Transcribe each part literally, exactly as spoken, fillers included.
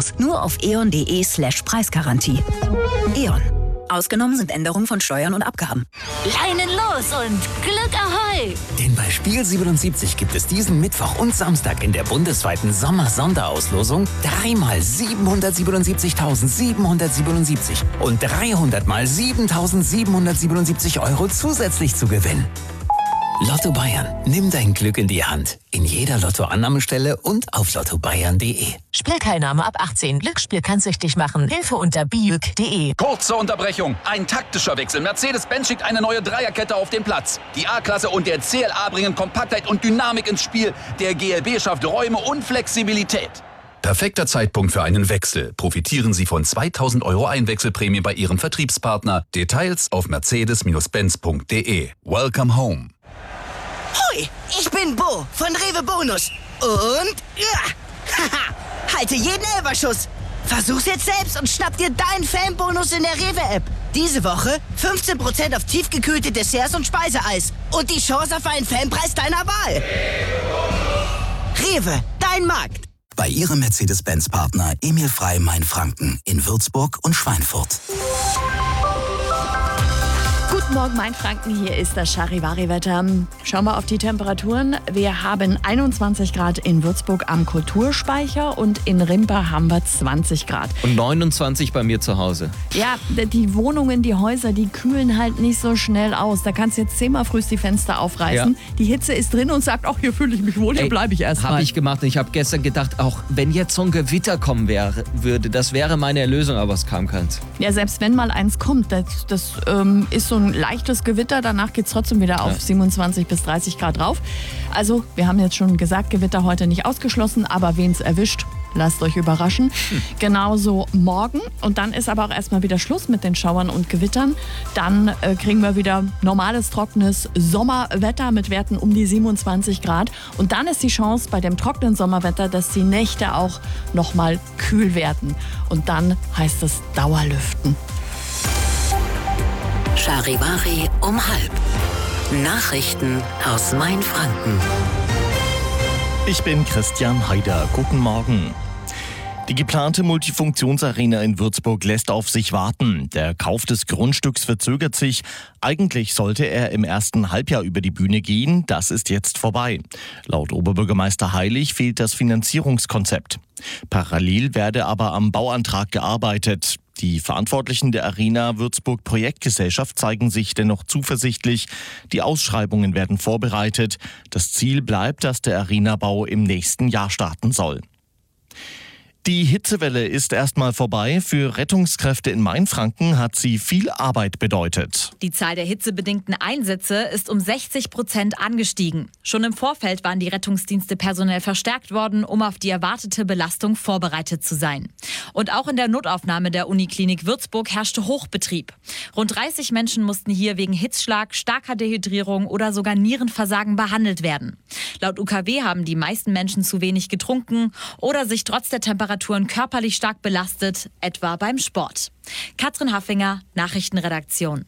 aus. Nur auf eon.de slash Preisgarantie. E.ON. Ausgenommen sind Änderungen von Steuern und Abgaben. Leinen los und Glück Ahoi! Denn bei Spiel siebenundsiebzig gibt es diesen Mittwoch und Samstag in der bundesweiten Sommer-Sonderauslosung dreimal siebenhundertsiebenundsiebzigtausendsiebenhundertsiebenundsiebzig und dreihundert mal siebentausendsiebenhundertsiebenundsiebzig Euro zusätzlich zu gewinnen. Lotto Bayern. Nimm dein Glück in die Hand. In jeder Lottoannahmestelle und auf lotto bayern punkt de. Spielteilnahme ab achtzehn. Glücksspiel kann süchtig machen. Hilfe unter biüg punkt de. Kurze Unterbrechung. Ein taktischer Wechsel. Mercedes-Benz schickt eine neue Dreierkette auf den Platz. Die A-Klasse und der C L A bringen Kompaktheit und Dynamik ins Spiel. Der G L B schafft Räume und Flexibilität. Perfekter Zeitpunkt für einen Wechsel. Profitieren Sie von zweitausend Euro Einwechselprämie bei Ihrem Vertriebspartner. Details auf mercedes benz punkt de. Welcome home. Hui, ich bin Bo von Rewe Bonus. Und ja, haha, halte jeden Elberschuss. Versuch's jetzt selbst und schnapp dir deinen Fanbonus in der Rewe-App. Diese Woche fünfzehn Prozent auf tiefgekühlte Desserts und Speiseeis. Und die Chance auf einen Fanpreis deiner Wahl. Rewe, dein Markt. Bei Ihrem Mercedes-Benz-Partner Emil Frey Mainfranken in Würzburg und Schweinfurt. Guten Morgen, Mainfranken, hier ist das Charivari-Wetter. Schauen wir auf die Temperaturen. Wir haben einundzwanzig Grad in Würzburg am Kulturspeicher und in Rimpa haben wir zwanzig Grad. Und neunundzwanzig bei mir zu Hause. Ja, die Wohnungen, die Häuser, die kühlen halt nicht so schnell aus. Da kannst du jetzt zehnmal frühst die Fenster aufreißen. Ja. Die Hitze ist drin und sagt, ach, hier fühle ich mich wohl, hier bleibe ich erstmal. Habe ich gemacht und ich habe gestern gedacht, auch wenn jetzt so ein Gewitter kommen wäre, würde, das wäre meine Erlösung, aber es kam keins. Ja, selbst wenn mal eins kommt, das, das ähm, ist so ein leichtes Gewitter, danach geht es trotzdem wieder auf ja. siebenundzwanzig bis dreißig Grad rauf. Also, wir haben jetzt schon gesagt, Gewitter heute nicht ausgeschlossen, aber wen es erwischt, lasst euch überraschen. Hm. Genauso morgen. Und dann ist aber auch erstmal wieder Schluss mit den Schauern und Gewittern. Dann äh, kriegen wir wieder normales, trockenes Sommerwetter mit Werten um die siebenundzwanzig Grad. Und dann ist die Chance bei dem trockenen Sommerwetter, dass die Nächte auch nochmal kühl werden. Und dann heißt es Dauerlüften. Charivari um halb. Nachrichten aus Mainfranken. Ich bin Christian Haider. Guten Morgen. Die geplante Multifunktionsarena in Würzburg lässt auf sich warten. Der Kauf des Grundstücks verzögert sich. Eigentlich sollte er im ersten Halbjahr über die Bühne gehen. Das ist jetzt vorbei. Laut Oberbürgermeister Heilig fehlt das Finanzierungskonzept. Parallel werde aber am Bauantrag gearbeitet. Die Verantwortlichen der Arena Würzburg Projektgesellschaft zeigen sich dennoch zuversichtlich. Die Ausschreibungen werden vorbereitet. Das Ziel bleibt, dass der Arenabau im nächsten Jahr starten soll. Die Hitzewelle ist erstmal vorbei. Für Rettungskräfte in Mainfranken hat sie viel Arbeit bedeutet. Die Zahl der hitzebedingten Einsätze ist um sechzig Prozent angestiegen. Schon im Vorfeld waren die Rettungsdienste personell verstärkt worden, um auf die erwartete Belastung vorbereitet zu sein. Und auch in der Notaufnahme der Uniklinik Würzburg herrschte Hochbetrieb. Rund dreißig Menschen mussten hier wegen Hitzschlag, starker Dehydrierung oder sogar Nierenversagen behandelt werden. Laut U K W haben die meisten Menschen zu wenig getrunken oder sich trotz der Temperaturen körperlich stark belastet, etwa beim Sport. Katrin Haffinger, Nachrichtenredaktion.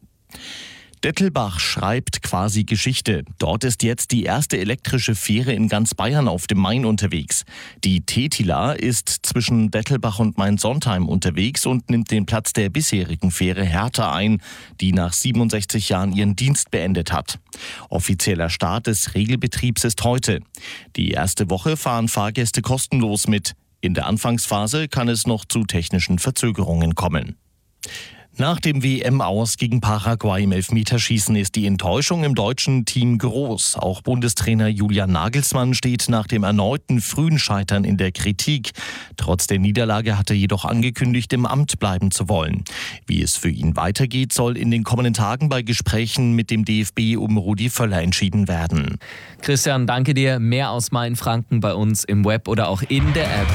Dettelbach schreibt quasi Geschichte. Dort ist jetzt die erste elektrische Fähre in ganz Bayern auf dem Main unterwegs. Die Tetila ist zwischen Dettelbach und Main-Sontheim unterwegs und nimmt den Platz der bisherigen Fähre Hertha ein, die nach siebenundsechzig Jahren ihren Dienst beendet hat. Offizieller Start des Regelbetriebs ist heute. Die erste Woche fahren Fahrgäste kostenlos mit. In der Anfangsphase kann es noch zu technischen Verzögerungen kommen. Nach dem W M-Aus gegen Paraguay im Elfmeterschießen ist die Enttäuschung im deutschen Team groß. Auch Bundestrainer Julian Nagelsmann steht nach dem erneuten frühen Scheitern in der Kritik. Trotz der Niederlage hat er jedoch angekündigt, im Amt bleiben zu wollen. Wie es für ihn weitergeht, soll in den kommenden Tagen bei Gesprächen mit dem D F B um Rudi Völler entschieden werden. Christian, danke dir. Mehr aus Mainfranken bei uns im Web oder auch in der App.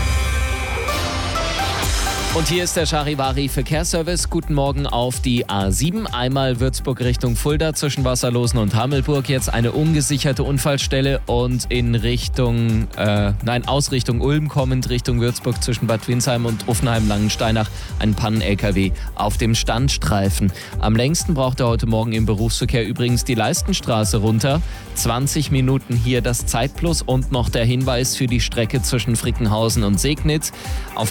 Und hier ist der Charivari Verkehrsservice. Guten Morgen auf die A sieben. Einmal Würzburg Richtung Fulda zwischen Wasserlosen und Hammelburg. Jetzt eine ungesicherte Unfallstelle und in Richtung, äh, nein, aus Richtung Ulm kommend Richtung Würzburg zwischen Bad Windsheim und Uffenheim-Langensteinach ein Pannen-L K W auf dem Standstreifen. Am längsten braucht er heute Morgen im Berufsverkehr übrigens die Leistenstraße runter. zwanzig Minuten hier das Zeitplus und noch der Hinweis für die Strecke zwischen Frickenhausen und Segnitz. Auf